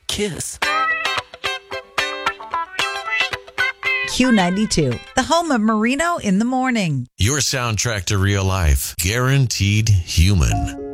kiss. Q92, the home of Marino in the morning. Your soundtrack to real life. Guaranteed human.